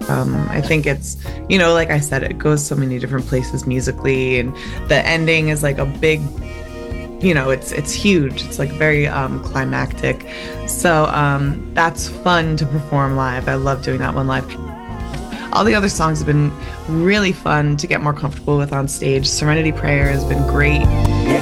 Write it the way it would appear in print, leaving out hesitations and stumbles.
I think it's, like I said, it goes so many different places musically, and the ending is like a big, it's huge. It's like very climactic. So that's fun to perform live. I love doing that one live. All the other songs have been really fun to get more comfortable with on stage. Serenity Prayer has been great.